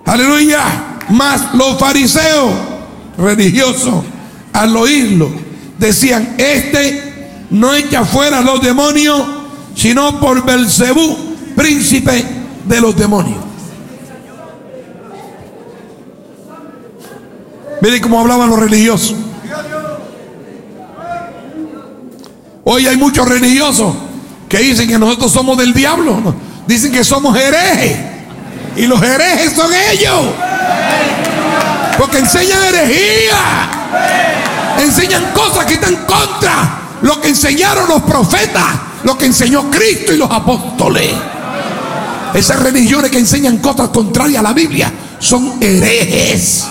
Aleluya. Mas los fariseos religiosos, al oírlo, decían: este no echa fuera a los demonios, sino por Belcebú, príncipe de los demonios. Miren cómo hablaban los religiosos. Hoy hay muchos religiosos que dicen que nosotros somos del diablo. Dicen que somos herejes. Y los herejes son ellos, porque enseñan herejía. Enseñan cosas que están contra lo que enseñaron los profetas, lo que enseñó Cristo y los apóstoles. Esas religiones que enseñan cosas contrarias a la Biblia son herejes.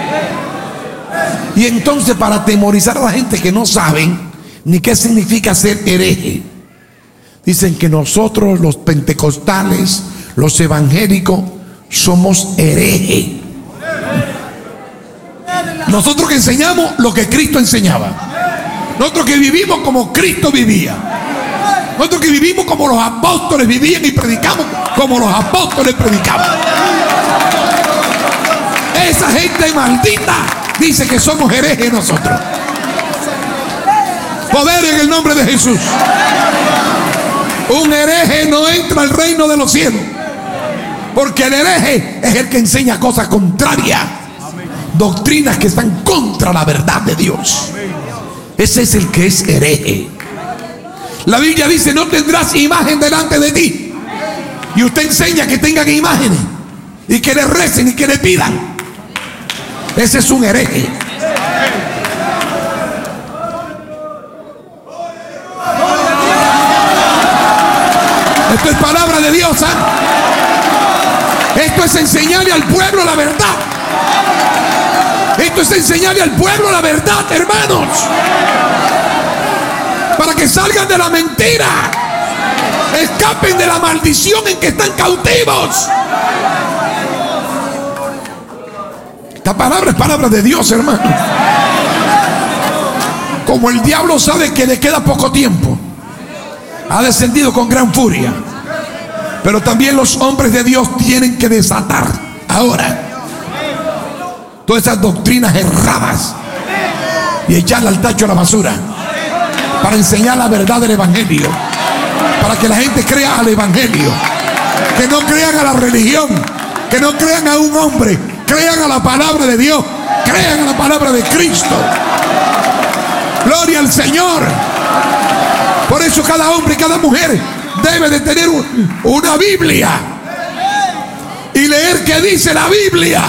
Y entonces, para atemorizar a la gente que no saben ni qué significa ser hereje, dicen que nosotros los pentecostales, los evangélicos, somos herejes. Nosotros que enseñamos lo que Cristo enseñaba. Nosotros que vivimos como Cristo vivía. Nosotros que vivimos como los apóstoles vivían y predicamos como los apóstoles predicaban. Esa gente maldita dice que somos herejes nosotros. Poder en el nombre de Jesús. Un hereje no entra al reino de los cielos, porque el hereje es el que enseña cosas contrarias, doctrinas que están contra la verdad de Dios. Ese es el que es hereje. La Biblia dice: no tendrás imagen delante de ti. Y usted enseña que tengan imágenes y que le recen y que le pidan. Ese es un hereje. Esto es palabra de Dios, ¿eh? Esto es enseñarle al pueblo la verdad. Esto es enseñarle al pueblo la verdad, hermanos, para que salgan de la mentira, escapen de la maldición en que están cautivos. Esta palabra es palabra de Dios, hermano. Como el diablo sabe que le queda poco tiempo, ha descendido con gran furia. Pero también los hombres de Dios tienen que desatar ahora todas esas doctrinas erradas y echarlas al tacho, a la basura, para enseñar la verdad del evangelio, para que la gente crea al evangelio, que no crean a la religión, que no crean a un hombre, crean a la palabra de Dios, crean a la palabra de Cristo. Gloria al Señor. Por eso cada hombre y cada mujer debe de tener una Biblia y leer qué dice la Biblia.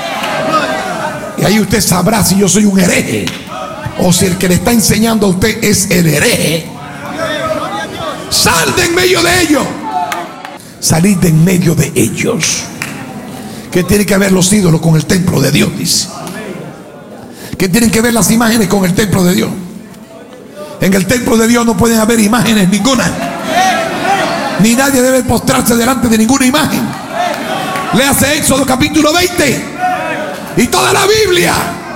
Y ahí usted sabrá si yo soy un hereje o si el que le está enseñando a usted es el hereje. Sal de en medio de ellos. Salid de en medio de ellos. ¿Qué tiene que ver los ídolos con el templo de Dios? Dice. ¿Qué tienen que ver las imágenes con el templo de Dios? En el templo de Dios no pueden haber imágenes ninguna. Ni nadie debe postrarse delante de ninguna imagen. Léase Éxodo capítulo 20 y toda la Biblia.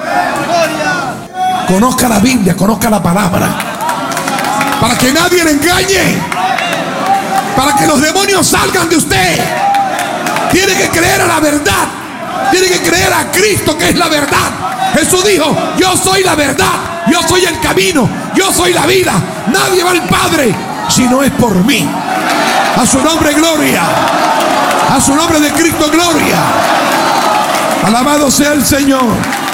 Conozca la Biblia, conozca la palabra, para que nadie le engañe, para que los demonios salgan de usted. Tiene que creer a la verdad, tiene que creer a Cristo, que es la verdad. Jesús dijo: yo soy la verdad, yo soy el camino, yo soy la vida. Nadie va al Padre si no es por mí. A su nombre gloria, a su nombre de Cristo gloria. Alabado sea el Señor.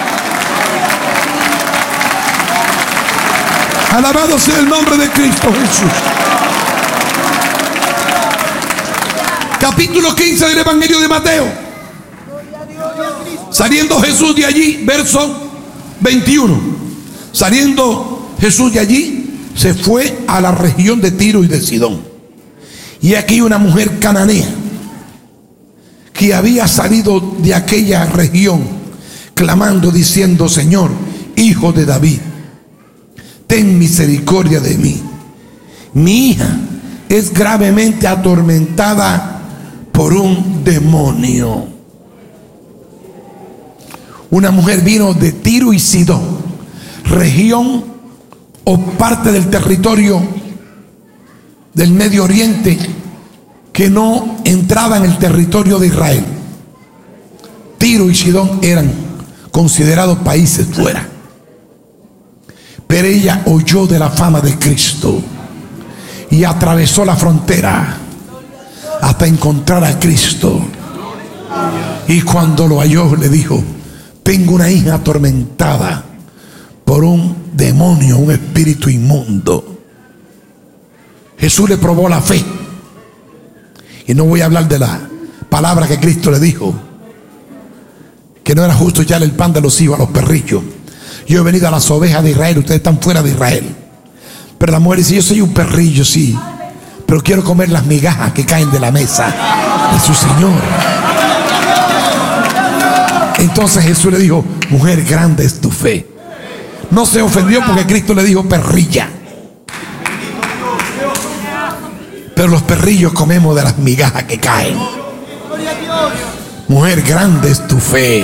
Alabado sea el nombre de Cristo Jesús. Capítulo 15 del Evangelio de Mateo. Saliendo Jesús de allí, verso 21. Saliendo Jesús de allí, se fue a la región de Tiro y de Sidón. Y aquí una mujer cananea que había salido de aquella región, clamando, diciendo: Señor, Hijo de David, ten misericordia de mí. Mi hija es gravemente atormentada por un demonio. Una mujer vino de Tiro y Sidón, región o parte del territorio del Medio Oriente que no entraba en el territorio de Israel. Tiro y Sidón eran considerados países fuera. Pero ella oyó de la fama de Cristo y atravesó la frontera hasta encontrar a Cristo. Y cuando lo halló, le dijo: tengo una hija atormentada por un demonio, un espíritu inmundo. Jesús le probó la fe. Y no voy a hablar de la palabra que Cristo le dijo, que no era justo echarle el pan de los hijos a los perrillos. Yo he venido a las ovejas de Israel, ustedes están fuera de Israel. Pero la mujer dice: yo soy un perrillo, sí, pero quiero comer las migajas que caen de la mesa de su Señor. Entonces Jesús le dijo: mujer, grande es tu fe. No se ofendió porque Cristo le dijo perrilla. Pero los perrillos comemos de las migajas que caen. Mujer, grande es tu fe.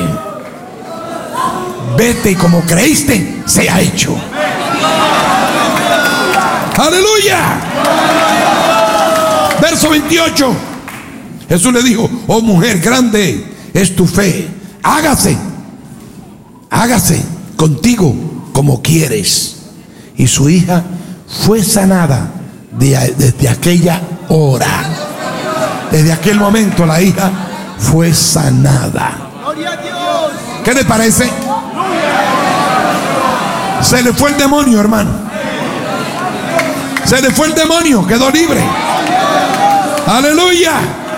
Vete y como creíste, sea hecho. Aleluya. Verso 28. Jesús le dijo: oh mujer, grande es tu fe. Hágase contigo como quieres. Y su hija fue sanada desde aquella hora. Desde aquel momento la hija fue sanada. ¿Qué le parece? Se le fue el demonio, hermano. Se le fue el demonio, quedó libre. Aleluya.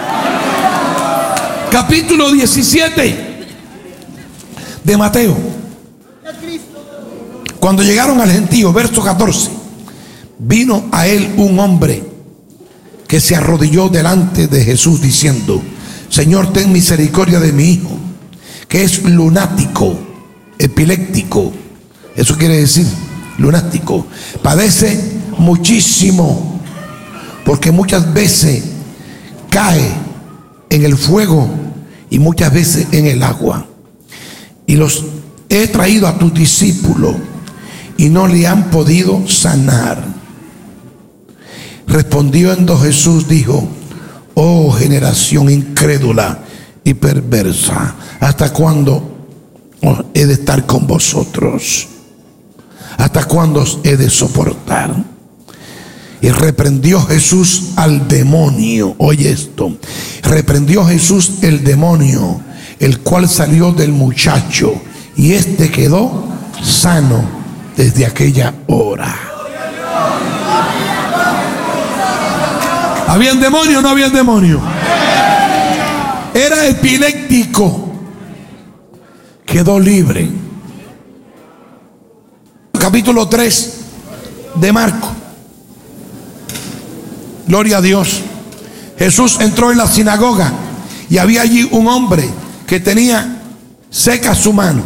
Capítulo 17 de Mateo. Cuando llegaron al gentío, verso 14, vino a él un hombre que se arrodilló delante de Jesús diciendo: Señor, ten misericordia de mi hijo, que es lunático, epiléptico. Eso quiere decir lunático. Padece muchísimo, porque muchas veces cae en el fuego y muchas veces en el agua. Y los he traído a tus discípulos y no le han podido sanar. Respondiendo Jesús dijo: oh generación incrédula y perversa, ¿hasta cuándo he de estar con vosotros? ¿Hasta cuándo os he de soportar? Y reprendió Jesús al demonio. Oye esto. Reprendió Jesús el demonio, el cual salió del muchacho, y éste quedó sano desde aquella hora. ¿Habían demonio o no habían demonio? Era epiléptico. Quedó libre. Capítulo 3 de Marcos. Gloria a Dios. Jesús entró en la sinagoga y había allí un hombre que tenía seca su mano.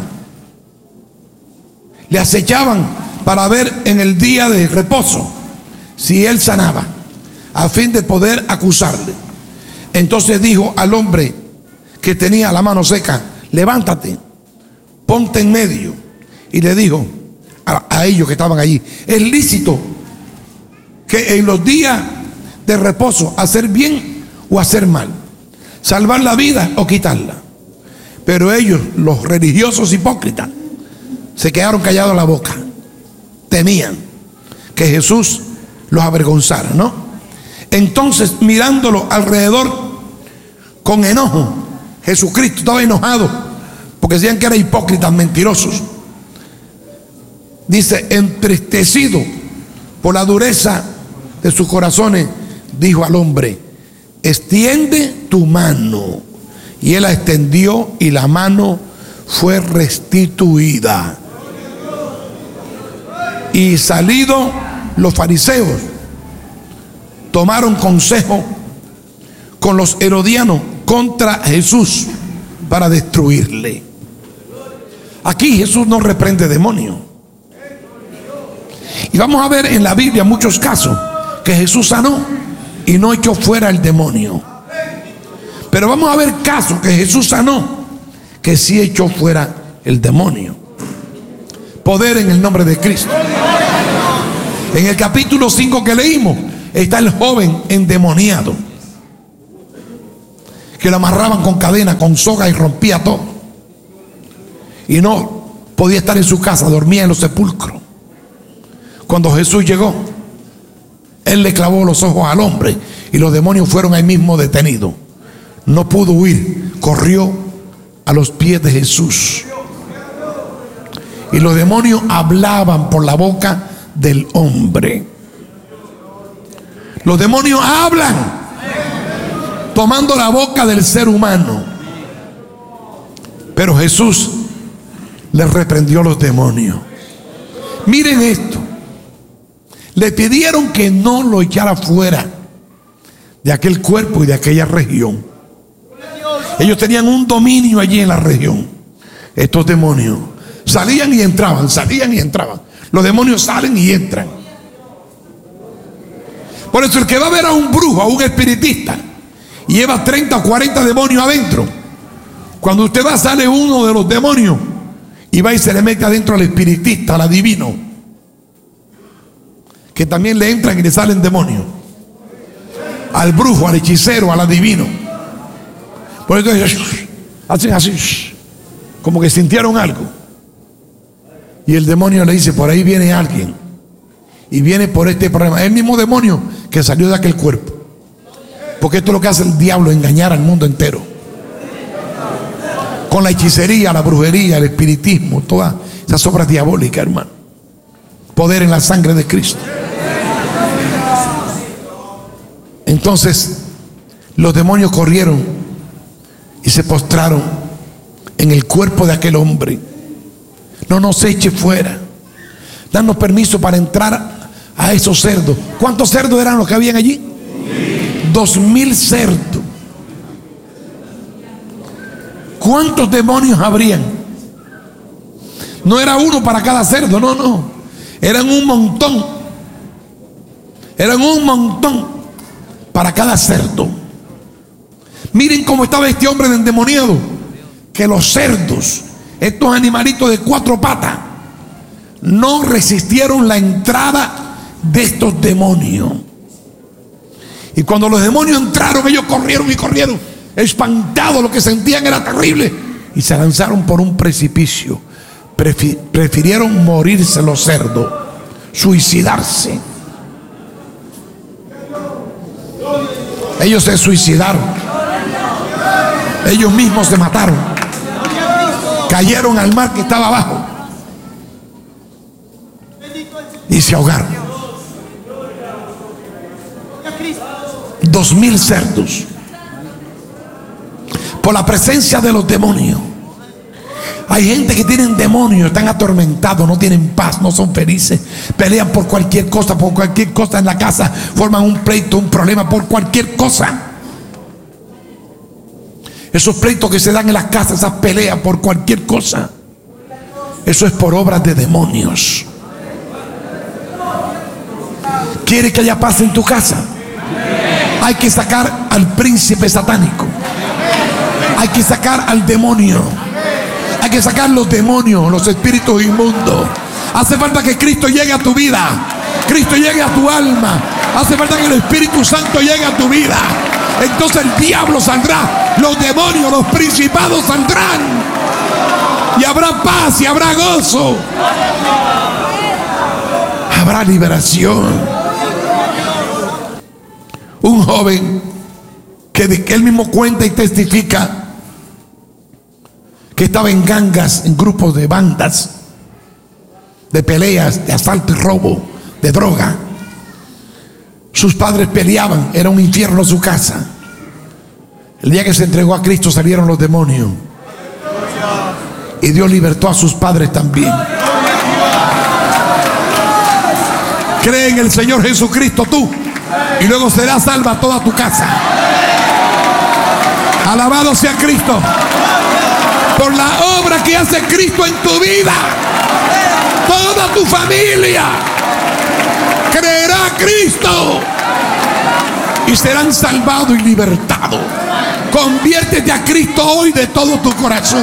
Le acechaban para ver en el día de reposo si él sanaba, a fin de poder acusarle. Entonces dijo al hombre que tenía la mano seca: levántate, ponte en medio. Y le dijo a ellos que estaban allí: es lícito que en los días de reposo hacer bien o hacer mal, salvar la vida o quitarla. Pero ellos, los religiosos hipócritas, se quedaron callados la boca. Temían que Jesús los avergonzara, ¿no? Entonces, mirándolo alrededor con enojo, Jesucristo estaba enojado porque decían que eran hipócritas, mentirosos. Dice: entristecido por la dureza de sus corazones, dijo al hombre: extiende tu mano. Y él la extendió y la mano fue restituida. Y salidos los fariseos, tomaron consejo con los herodianos contra Jesús para destruirle. Aquí Jesús no reprende demonios. Y vamos a ver en la Biblia muchos casos que Jesús sanó y no echó fuera el demonio. Pero vamos a ver casos que Jesús sanó que sí echó fuera el demonio. Poder en el nombre de Cristo. En el capítulo 5 que leímos está el joven endemoniado, que lo amarraban con cadena, con soga, y rompía todo. y no podía estar en su casa, dormía en los sepulcros. Cuando Jesús llegó, Él le clavó los ojos al hombre y los demonios fueron ahí mismo detenidos. No pudo huir, corrió a los pies de Jesús. Y los demonios hablaban por la boca del hombre. Los demonios hablan tomando la boca del ser humano. Pero Jesús les reprendió a los demonios. Miren esto. Le pidieron que no lo echara fuera de aquel cuerpo y de aquella región. Ellos tenían un dominio allí en la región. Estos demonios salían y entraban, salían y entraban. Los demonios salen y entran. Por eso el que va a ver a un brujo, a un espiritista, y lleva 30 o 40 demonios adentro, cuando usted va, sale uno de los demonios y va y se le mete adentro al espiritista, al adivino, que también le entran y le salen demonios, al brujo, al hechicero, al adivino. Por eso hacen así, como que sintieron algo, y el demonio le dice: por ahí viene alguien, y viene por este problema. Es el mismo demonio que salió de aquel cuerpo, porque esto es lo que hace el diablo, engañar al mundo entero con la hechicería, la brujería, el espiritismo, todas esas obras diabólicas, hermano. Poder en la sangre de Cristo. Entonces los demonios corrieron y se postraron en el cuerpo de aquel hombre. No nos eche fuera, danos permiso para entrar a esos cerdos. ¿Cuántos cerdos eran los que habían allí? 2000 cerdos. ¿Cuántos demonios habrían? No era uno para cada cerdo, no, no. Eran un montón. Eran un montón para cada cerdo. Miren cómo estaba este hombre endemoniado, que los cerdos, estos animalitos de 4 patas, no resistieron la entrada de estos demonios. Y cuando los demonios entraron, ellos corrieron y corrieron, espantados. Lo que sentían era terrible, y se lanzaron por un precipicio. Prefirieron morirse los cerdos, suicidarse. Ellos se suicidaron, ellos mismos se mataron, cayeron al mar que estaba abajo y se ahogaron. 2000 cerdos, por la presencia de los demonios. Hay gente que tienen demonios, están atormentados, no tienen paz, no son felices, pelean por cualquier cosa en la casa, forman un pleito, un problema por cualquier cosa. Esos pleitos que se dan en las casas, esas peleas por cualquier cosa, eso es por obras de demonios. ¿Quieres que haya paz en tu casa? Hay que sacar al príncipe satánico, hay que sacar al demonio, hay que sacar los demonios, los espíritus inmundos. Hace falta que Cristo llegue a tu vida, Cristo llegue a tu alma. Hace falta que el Espíritu Santo llegue a tu vida. Entonces el diablo saldrá, los demonios, los principados saldrán, y habrá paz y habrá gozo, habrá liberación. Un joven que él mismo cuenta y testifica que estaba en gangas, en grupos de bandas, de peleas, de asalto y robo, de droga. Sus padres peleaban, era un infierno su casa. El día que se entregó a Cristo salieron los demonios, y Dios libertó a sus padres también. Cree en el Señor Jesucristo tú, y luego será salva toda tu casa. Alabado sea Cristo por la obra que hace Cristo en tu vida. Toda tu familia creerá a Cristo y serán salvados y libertados. Conviértete a Cristo hoy de todo tu corazón.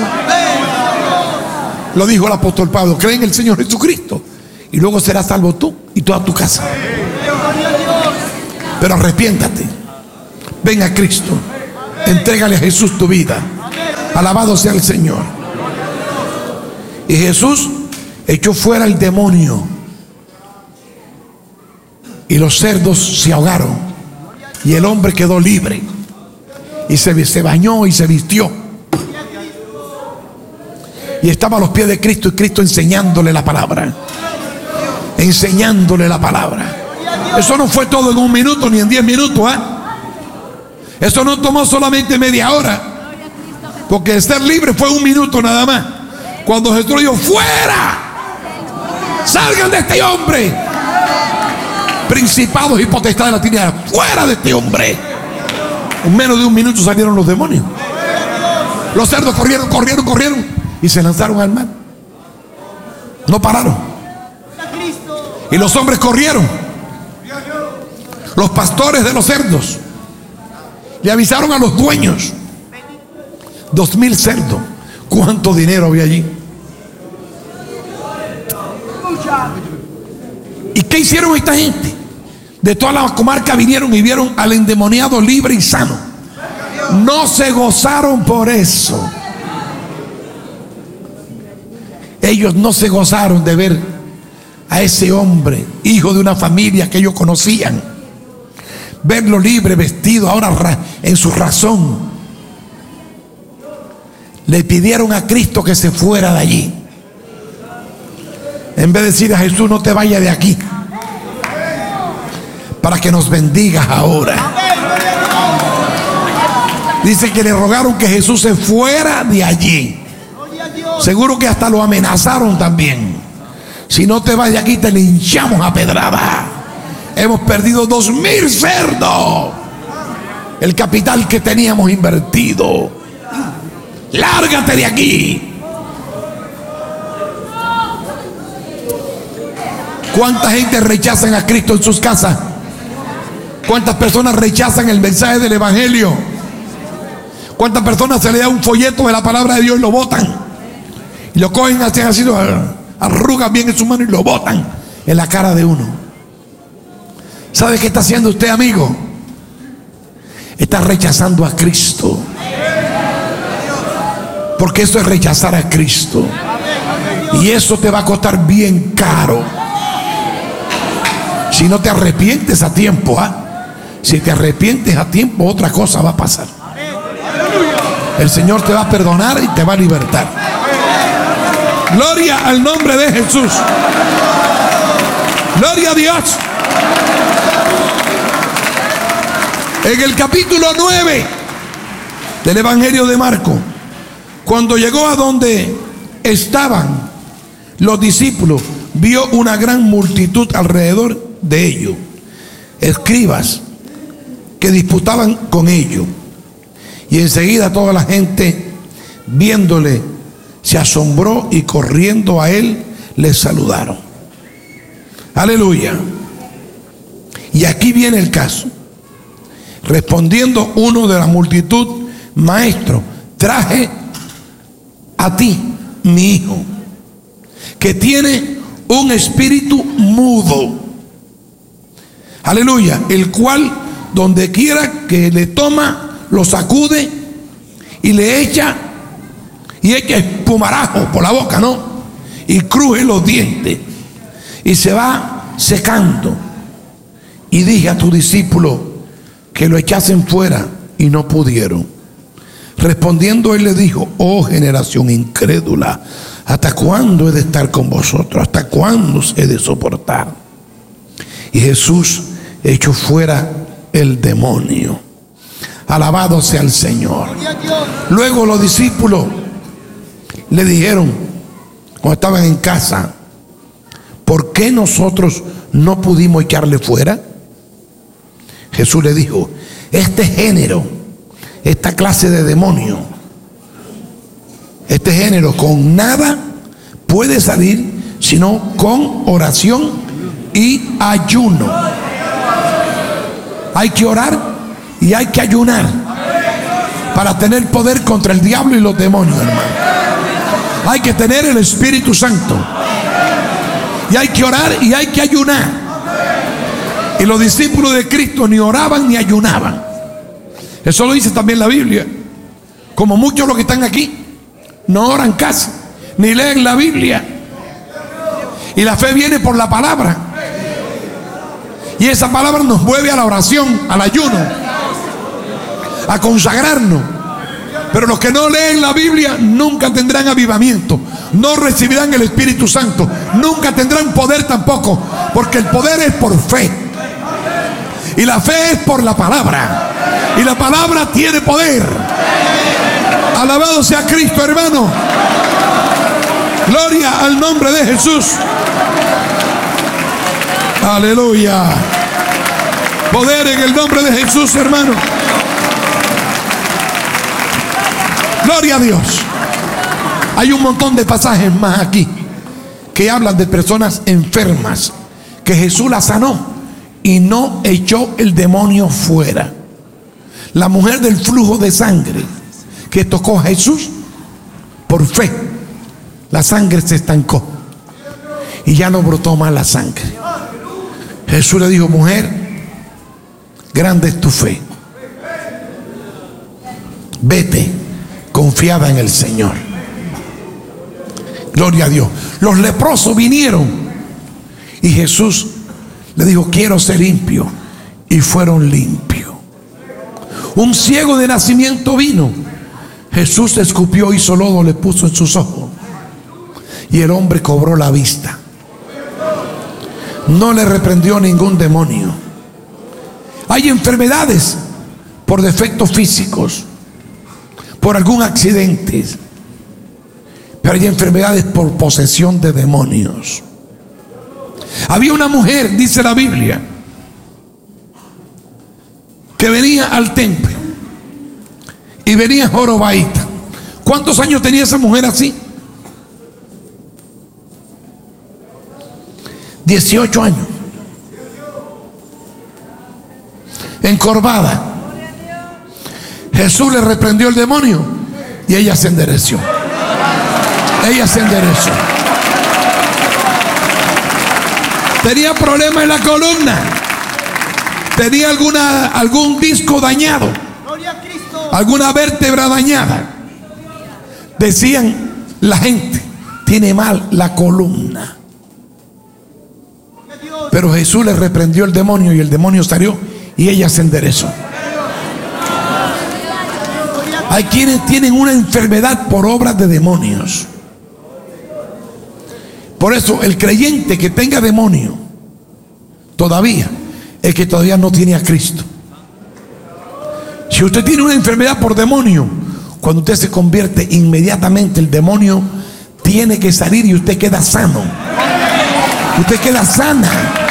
Lo dijo el apóstol Pablo: cree en el Señor Jesucristo y luego serás salvo tú y toda tu casa. Pero arrepiéntate, ven a Cristo, entrégale a Jesús tu vida. Alabado sea el Señor. Y Jesús echó fuera el demonio. Y los cerdos se ahogaron. Y el hombre quedó libre. Y se bañó y se vistió. Y estaba a los pies de Cristo, y Cristo enseñándole la palabra. Enseñándole la palabra. Eso no fue todo en 1 minuto ni en 10 minutos, ¿eh? Eso no tomó solamente media hora. Porque el ser libre fue 1 minuto nada más. Cuando Jesús dijo: ¡fuera! ¡Salgan de este hombre! Principados y potestades de la tiniebla, ¡fuera de este hombre! En menos de 1 minuto salieron los demonios. Los cerdos corrieron y se lanzaron al mar. No pararon. Y los hombres corrieron. Los pastores de los cerdos le avisaron a los dueños. 2,000 cerdos. ¿Cuánto dinero había allí? ¿Y qué hicieron esta gente? De toda la comarca vinieron y vieron al endemoniado libre y sano. No se gozaron por eso. Ellos no se gozaron de ver a ese hombre, hijo de una familia que ellos conocían, verlo libre, vestido, ahora en su razón. Le pidieron a Cristo que se fuera de allí. En vez de decir a Jesús: no te vayas de aquí, para que nos bendigas ahora. Dice que le rogaron que Jesús se fuera de allí. Seguro que hasta lo amenazaron también: si no te vas de aquí te linchamos a pedrada. Hemos perdido 2,000 cerdos, el capital que teníamos invertido. Lárgate de aquí. ¿Cuánta gente rechazan a Cristo en sus casas? ¿Cuántas personas rechazan el mensaje del evangelio? ¿Cuántas personas se le da un folleto de la palabra de Dios y lo botan? Y lo cogen así, arrugan bien en su mano y lo botan en la cara de uno. ¿Sabe qué está haciendo usted, amigo? Está rechazando a Cristo. Porque eso es rechazar a Cristo. Y eso te va a costar bien caro. Si no te arrepientes a tiempo, ¿eh? Si te arrepientes a tiempo, otra cosa va a pasar. El Señor te va a perdonar y te va a libertar. Gloria al nombre de Jesús. Gloria a Dios. En el capítulo 9 del Evangelio de Marcos, cuando llegó a donde estaban los discípulos, vio una gran multitud alrededor de ellos, escribas que disputaban con ellos. Y enseguida toda la gente, viéndole, se asombró y corriendo a él le saludaron. Aleluya. Y aquí viene el caso. Respondiendo uno de la multitud: maestro, traje a ti mi hijo, que tiene un espíritu mudo. Aleluya. El cual donde quiera que le toma, lo sacude y le echa espumarajo por la boca, ¿no? Y cruje los dientes y se va secando. Y dije a tu discípulo que lo echasen fuera y no pudieron. Respondiendo él le dijo: oh generación incrédula, ¿hasta cuándo he de estar con vosotros? ¿Hasta cuándo os he de soportar? Y Jesús echó fuera el demonio. Alabado sea el Señor. Luego los discípulos le dijeron, cuando estaban en casa: ¿por qué nosotros no pudimos echarle fuera? Jesús le dijo: este género, esta clase de demonio, este género con nada puede salir sino con oración y ayuno. Hay que orar y hay que ayunar para tener poder contra el diablo y los demonios, hermano. Hay que tener el Espíritu Santo. Y hay que orar y hay que ayunar. Y los discípulos de Cristo ni oraban ni ayunaban. Eso lo dice también la Biblia. Como muchos de los que están aquí no oran casi, ni leen la Biblia. Y la fe viene por la palabra. Y esa palabra nos mueve a la oración, al ayuno, a consagrarnos. Pero los que no leen la Biblia nunca tendrán avivamiento, no recibirán el Espíritu Santo, nunca tendrán poder tampoco, porque el poder es por fe y la fe es por la palabra, y la palabra tiene poder. Alabado sea Cristo, hermano. Gloria al nombre de Jesús. Aleluya. Poder en el nombre de Jesús, hermano. Gloria a Dios. Hay un montón de pasajes más aquí que hablan de personas enfermas que Jesús las sanó y no echó el demonio fuera. La mujer del flujo de sangre que tocó a Jesús, por fe, la sangre se estancó y ya no brotó más la sangre. Jesús le dijo: mujer, grande es tu fe, vete confiada en el Señor. Gloria a Dios. Los leprosos vinieron y Jesús le dijo: quiero ser limpio, y fueron limpios. Un ciego de nacimiento vino. Jesús escupió, hizo lodo, le puso en sus ojos y el hombre cobró la vista. No le reprendió ningún demonio. Hay enfermedades por defectos físicos, por algún accidente, pero hay enfermedades por posesión de demonios. Había una mujer, dice la Biblia, que venía al templo y venía jorobadita. ¿Cuántos años tenía esa mujer así? 18 años. Encorvada. Jesús le reprendió el demonio y ella se endereció. Ella se enderezó. Tenía problemas en la columna. Tenía algún disco dañado, alguna vértebra dañada. Decían la gente: tiene mal la columna. Pero Jesús le reprendió el demonio y el demonio salió y ella se enderezó. Hay quienes tienen una enfermedad por obra de demonios. Por eso el creyente que tenga demonio todavía es que todavía no tiene a Cristo. Si usted tiene una enfermedad por demonio, cuando usted se convierte, inmediatamente el demonio tiene que salir y usted queda sano. Usted queda sana.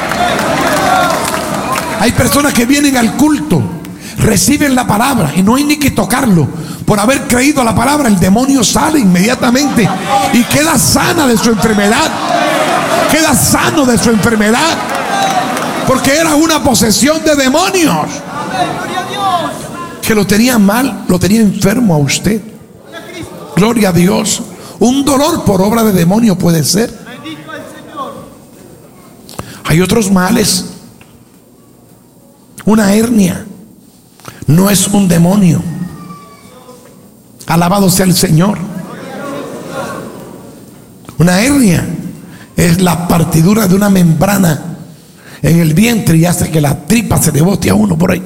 Hay personas que vienen al culto, reciben la palabra y no hay ni que tocarlo. Por haber creído a la palabra, el demonio sale inmediatamente y queda sana de su enfermedad. Queda sano de su enfermedad, porque era una posesión de demonios que lo tenía mal, lo tenía enfermo a usted. Gloria a Dios. Un dolor por obra de demonio puede ser. Hay otros males. Una hernia no es un demonio. Alabado sea el Señor. Una hernia es la partidura de una membrana en el vientre y hace que la tripa se le bote a uno por ahí.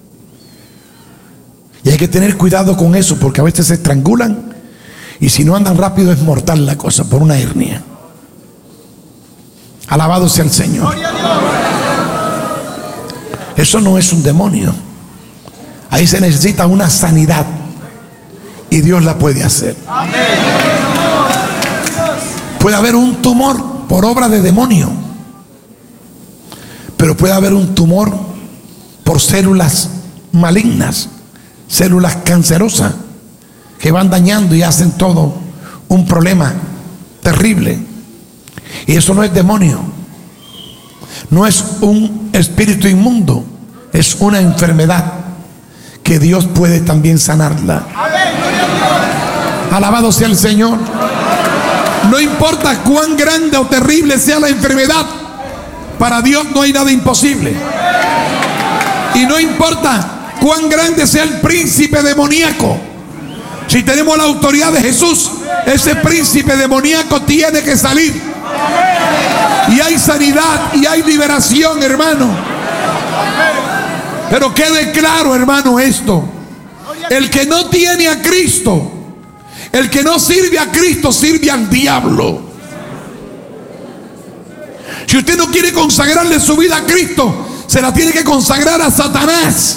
Y hay que tener cuidado con eso, porque a veces se estrangulan y si no andan rápido es mortal la cosa por una hernia. Alabado sea el Señor. Eso no es un demonio. Ahí se necesita una sanidad y Dios la puede hacer. Puede haber un tumor por obra de demonio, pero puede haber un tumor por células malignas, células cancerosas que van dañando y hacen todo un problema terrible. Y eso no es demonio, no es un espíritu inmundo, es una enfermedad que Dios puede también sanarla. Alabado sea el Señor. No importa cuán grande o terrible sea la enfermedad, para Dios no hay nada imposible. Y no importa cuán grande sea el príncipe demoníaco, Si tenemos la autoridad de Jesús, ese príncipe demoníaco tiene que salir. Y hay sanidad y hay liberación, hermano. Pero quede claro, hermano, esto: el que no tiene a Cristo, el que no sirve a Cristo, sirve al diablo. Si usted no quiere consagrarle su vida a Cristo, se la tiene que consagrar a Satanás.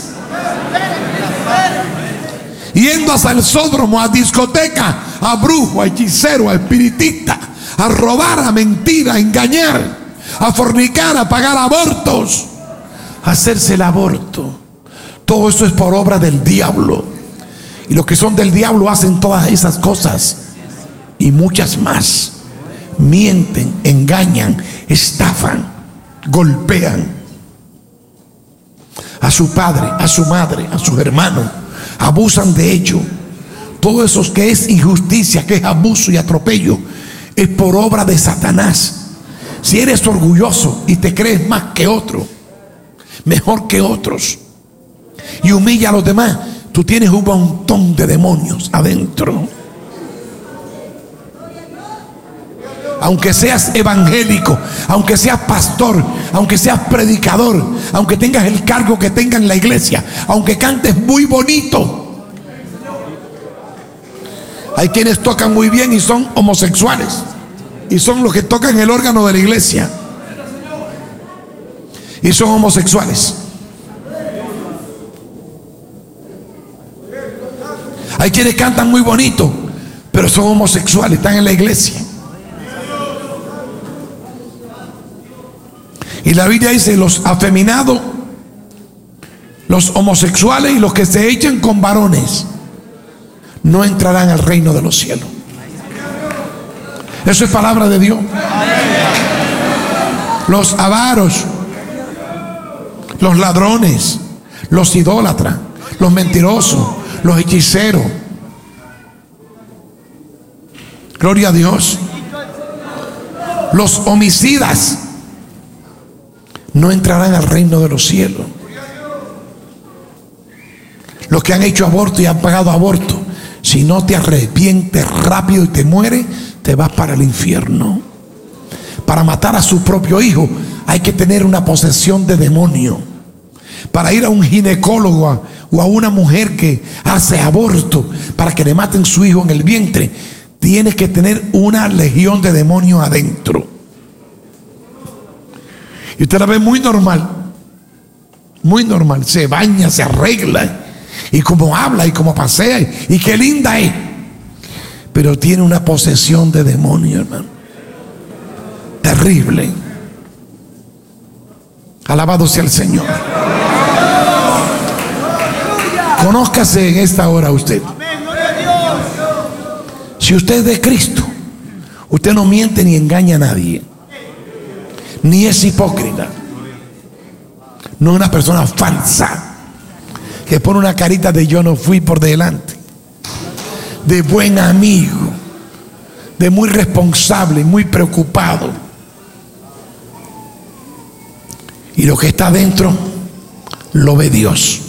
Yendo hasta el sódromo, a discoteca, a brujo, a hechicero, a espiritista, a robar, a mentir, a engañar, a fornicar, a pagar abortos, a hacerse el aborto. Todo eso es por obra del diablo. Y los que son del diablo hacen todas esas cosas y muchas más. Mienten, engañan, estafan, golpean a su padre, a su madre, a sus hermanos, abusan de ellos. Todo eso que es injusticia, que es abuso y atropello, es por obra de Satanás. Si eres orgulloso y te crees más que otro, mejor que otros, y humilla a los demás, tú tienes un montón de demonios adentro. Aunque seas evangélico, aunque seas pastor, aunque seas predicador, aunque tengas el cargo que tengas en la iglesia, aunque cantes muy bonito, hay quienes tocan muy bien y son homosexuales, y son los que tocan el órgano de la iglesia y son homosexuales. Hay quienes cantan muy bonito, pero son homosexuales, están en la iglesia. Y la Biblia dice: los afeminados, los homosexuales y los que se echan con varones no entrarán al reino de los cielos. Eso es palabra de Dios. Los avaros, los ladrones, los idólatras, los mentirosos, los hechiceros, gloria a Dios, los homicidas no entrarán al reino de los cielos. Los que han hecho aborto y han pagado aborto, si no te arrepientes rápido y te mueres, te vas para el infierno. Para matar a su propio hijo hay que tener una posesión de demonio. Para ir a un ginecólogo o a una mujer que hace aborto para que le maten su hijo en el vientre, tienes que tener una legión de demonios adentro. Y usted la ve muy normal, se baña, se arregla, y como habla y como pasea, y qué linda es, pero tiene una posesión de demonio, hermano, terrible. Alabado sea el Señor. Conózcase en esta hora usted. Si usted es de Cristo, usted no miente ni engaña a nadie, ni es hipócrita, no es una persona falsa que pone una carita de yo no fui por delante, de buen amigo, de muy responsable, muy preocupado. Y lo que está adentro lo ve Dios.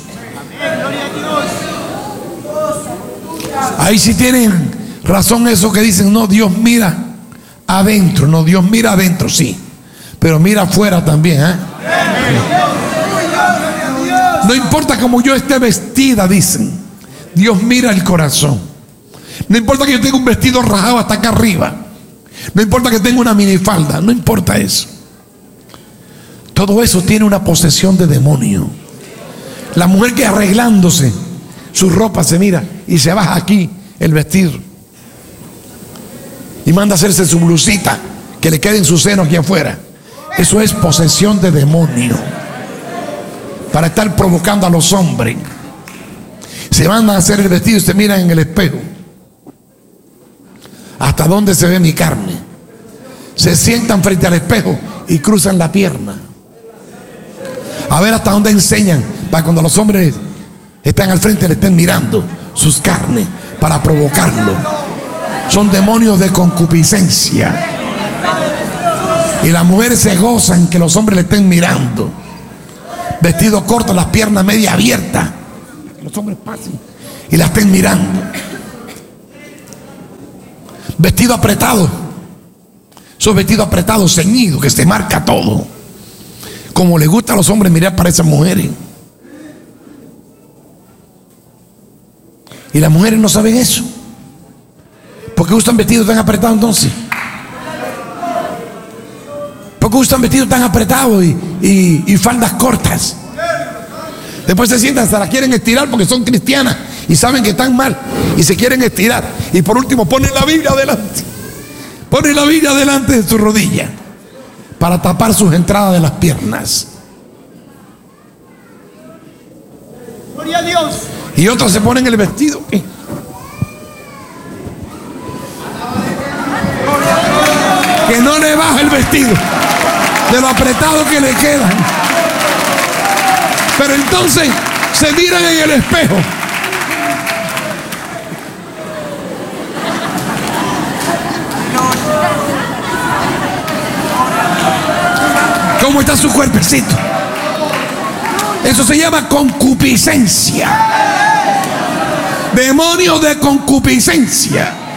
Ahí sí tienen razón eso que dicen: no, Dios mira adentro. No, Dios mira adentro, sí, pero mira afuera también, ¿eh? No importa cómo yo esté vestida, dicen, Dios mira el corazón. No importa que yo tenga un vestido rajado hasta acá arriba, no importa que tenga una minifalda, no importa eso. Todo eso tiene una posesión de demonio. La mujer que arreglándose su ropa se mira y se baja aquí el vestido y manda a hacerse su blusita que le quede en su seno aquí afuera. Eso es posesión de demonio, para estar provocando a los hombres. Se mandan a hacer el vestido y se miran en el espejo: ¿hasta dónde se ve mi carne? Se sientan frente al espejo y cruzan la pierna a ver hasta dónde enseñan, para cuando los hombres están al frente le estén mirando sus carnes, para provocarlo. Son demonios de concupiscencia. Y las mujeres se gozan que los hombres le estén mirando, vestido corto, las piernas media abiertas, los hombres pasen y la estén mirando. Vestido apretado. Esos vestidos apretados, ceñidos, que se marca todo. Como les gusta a los hombres mirar para esas mujeres. Y las mujeres no saben eso. ¿Por qué usan vestidos tan apretados entonces? ¿Por qué usan vestidos tan apretados y faldas cortas? Después se sientan, hasta la quieren estirar porque son cristianas y saben que están mal y se quieren estirar. Y por último ponen la Biblia adelante. Ponen la Biblia delante de su rodilla para tapar sus entradas de las piernas. Gloria a Dios. Y otros se ponen el vestido que no le baja el vestido de lo apretado que le quedan. Pero entonces se miran en el espejo. ¿Cómo está su cuerpecito? Eso se llama concupiscencia. Demonios de concupiscencia.